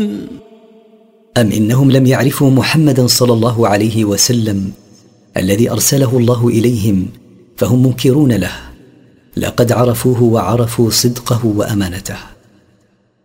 أم إنهم لم يعرفوا محمدا صلى الله عليه وسلم الذي أرسله الله إليهم فهم منكرون له؟ لقد عرفوه وعرفوا صدقه وأمانته.